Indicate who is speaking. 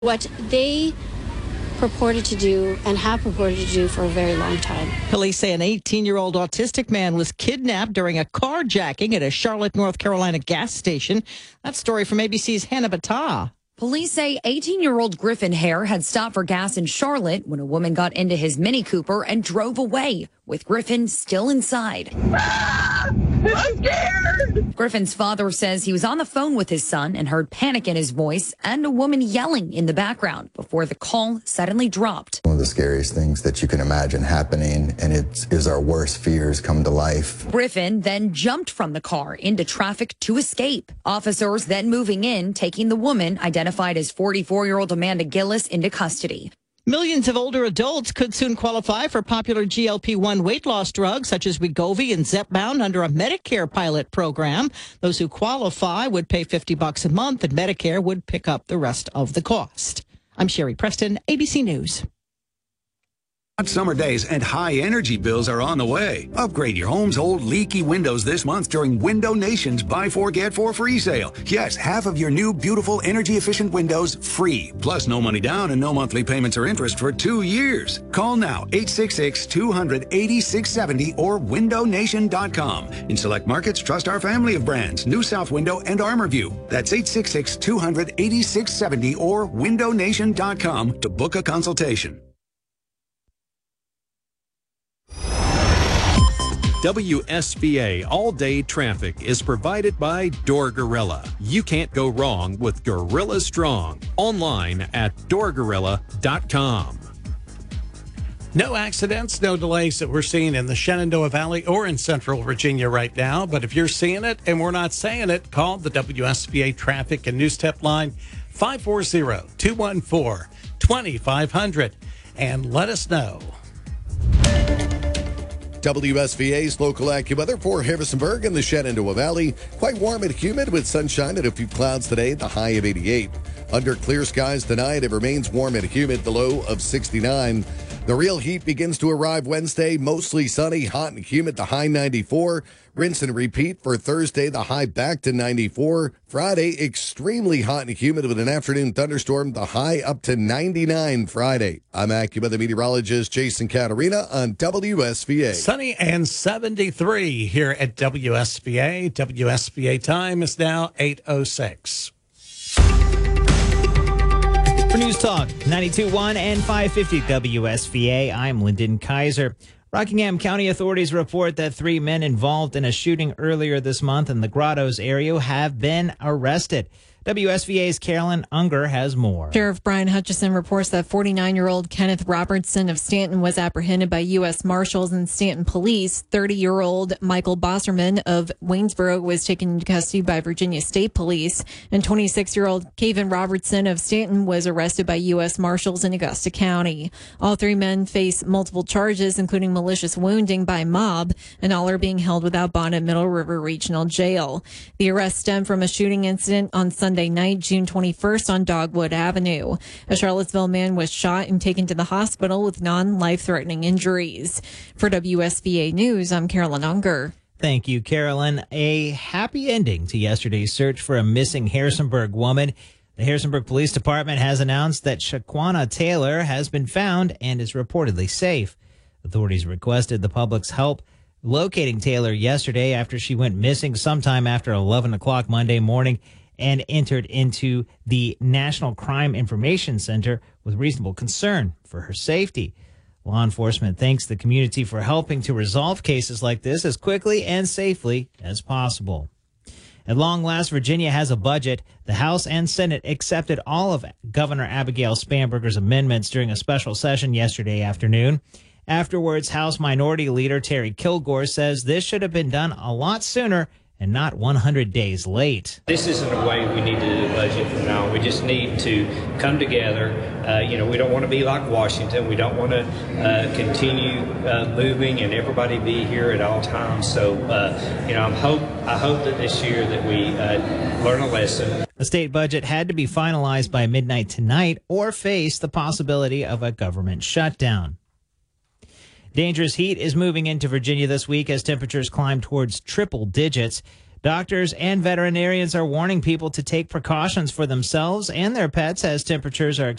Speaker 1: what they purported to do and have purported to do for a very long time.
Speaker 2: Police say an 18-year-old autistic man was kidnapped during a carjacking at a Charlotte, North Carolina gas station. That story from ABC's Hannah Battah.
Speaker 3: Police say 18-year-old Griffin Hare had stopped for gas in Charlotte when a woman got into his Mini Cooper and drove away, with Griffin still inside.
Speaker 4: I'm scared!
Speaker 3: Griffin's father says he was on the phone with his son and heard panic in his voice and a woman yelling in the background before the call suddenly dropped.
Speaker 5: One of the scariest things that you can imagine happening, and it is our worst fears come to life.
Speaker 3: Griffin then jumped from the car into traffic to escape. Officers then moving in, taking the woman, identified as 44-year-old Amanda Gillis, into custody.
Speaker 2: Millions of older adults could soon qualify for popular GLP-1 weight loss drugs such as Wegovy and Zepbound under a Medicare pilot program. Those who qualify would pay $50 a month, and Medicare would pick up the rest of the cost. I'm Sherry Preston, ABC News.
Speaker 6: Hot summer days and high energy bills are on the way. Upgrade your home's old leaky windows this month during Window Nation's Buy 4 Get 4 free sale. Yes, half of your new beautiful energy efficient windows free. Plus no money down and no monthly payments or interest for 2 years. Call now 866-200-8670 or windownation.com. In select markets, trust our family of brands, New South Window and ArmorView. That's 866-200-8670 or windownation.com to book a consultation.
Speaker 7: WSBA All-Day Traffic is provided by Door Gorilla. You can't go wrong with Gorilla Strong. Online at doorgorilla.com.
Speaker 8: No accidents, no delays that we're seeing in the Shenandoah Valley or in Central Virginia right now. But if you're seeing it and we're not saying it, call the WSBA Traffic and News Tip line 540-214-2500 and let us know.
Speaker 9: WSVA's local AccuWeather for Harrisonburg and the Shenandoah Valley. Quite warm and humid with sunshine and a few clouds today, the high of 88. Under clear skies tonight, it remains warm and humid, the low of 69. The real heat begins to arrive Wednesday, mostly sunny, hot and humid, the high 94. Rinse and repeat for Thursday, the high back to 94. Friday, extremely hot and humid with an afternoon thunderstorm, the high up to 99 Friday. I'm AccuWeather meteorologist Jason Caterina on WSVA.
Speaker 8: Sunny and 73 here at WSVA. WSVA time is now 8:06.
Speaker 10: For News Talk 92.1 and 550 WSVA, I'm Lyndon Kaiser. Rockingham County authorities report that 3 men involved in a shooting earlier this month in the Grottoes area have been arrested. WSVA's Carolyn Unger has more.
Speaker 11: Sheriff Brian Hutchison reports that 49-year-old Kenneth Robertson of Stanton was apprehended by U.S. Marshals and Stanton Police. 30-year-old Michael Bosserman of Waynesboro was taken into custody by Virginia State Police. And 26-year-old Kevin Robertson of Stanton was arrested by U.S. Marshals in Augusta County. All 3 men face multiple charges, including malicious wounding by mob, and all are being held without bond at Middle River Regional Jail. The arrest stemmed from a shooting incident on Sunday night, June 21st on Dogwood Avenue. A Charlottesville man was shot and taken to the hospital with non-life-threatening injuries. For WSVA News, I'm Carolyn Unger.
Speaker 10: Thank you, Carolyn. A happy ending to yesterday's search for a missing Harrisonburg woman. The Harrisonburg Police Department has announced that Shaquana Taylor has been found and is reportedly safe. Authorities requested the public's help locating Taylor yesterday after she went missing sometime after 11 o'clock Monday morning and entered into the National Crime Information Center with reasonable concern for her safety. Law enforcement thanks the community for helping to resolve cases like this as quickly and safely as possible. At long last, Virginia has a budget. The House and Senate accepted all of Governor Abigail Spanberger's amendments during a special session yesterday afternoon. Afterwards, House Minority Leader Terry Kilgore says this should have been done a lot sooner and not 100 days late.
Speaker 12: This isn't a way we need to do a budget from now on. We just need to come together. We don't want to be like Washington. We don't want to continue moving and everybody be here at all times. So, I hope that this year that we learn a lesson.
Speaker 10: The state budget had to be finalized by midnight tonight or face the possibility of a government shutdown. Dangerous heat is moving into Virginia this week as temperatures climb towards triple digits. Doctors and veterinarians are warning people to take precautions for themselves and their pets as temperatures are